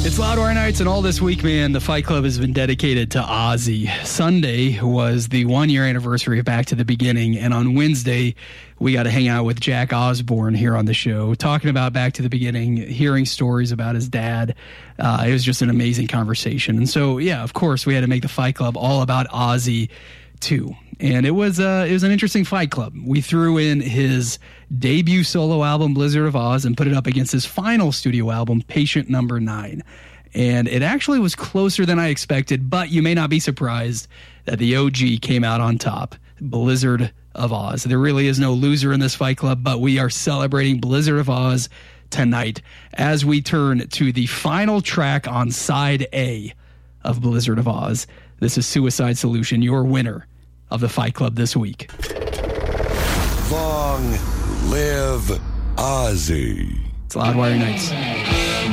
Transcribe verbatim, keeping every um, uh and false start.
It's Loudwire Nights, and all this week, man, the Fight Club has been dedicated to Ozzy. Sunday was the one-year anniversary of Back to the Beginning, and on Wednesday, we got to hang out with Jack Osbourne here on the show, talking about Back to the Beginning, hearing stories about his dad. Uh, it was just an amazing conversation. And so, yeah, of course, we had to make the Fight Club all about Ozzy, too. And it was uh, it was an interesting Fight Club. We threw in his debut solo album, Blizzard of Oz, and put it up against his final studio album, Patient Number Nine. And it actually was closer than I expected, but you may not be surprised that the O G came out on top, Blizzard of Oz. There really is no loser in this Fight Club, but we are celebrating Blizzard of Oz tonight as we turn to the final track on side A of Blizzard of Oz. This is Suicide Solution, your winner of the Fight Club this week. Long live Ozzy. It's Loudwire Nights.